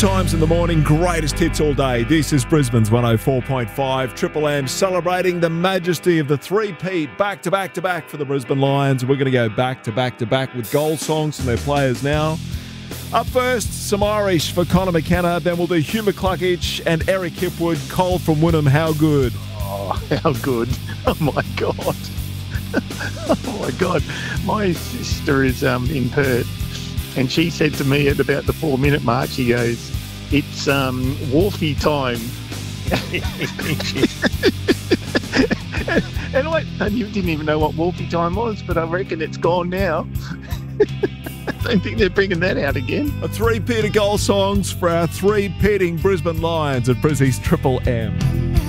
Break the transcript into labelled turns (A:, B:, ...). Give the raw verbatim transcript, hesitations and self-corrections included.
A: times in the morning, greatest hits all day. This is Brisbane's one oh four point five. Triple M celebrating the majesty of the three-peat back to back to back for the Brisbane Lions. We're going to go back to back to back with goal songs from their players now. Up first, some Irish for Conor McKenna. Then we'll do Hugh McCluggage and Eric Hipwood. Cole from Wynnum, how good?
B: Oh, how good. Oh, my God. Oh, my God. My sister is um, in Perth, and she said to me at about the four-minute mark, she goes, it's um, Wharfie time. and I, I didn't even know what Wharfie time was, but I reckon it's gone now. I don't think they're bringing that out again.
A: A three-peat of goal songs for our three-peating Brisbane Lions at Brizzy's Triple M.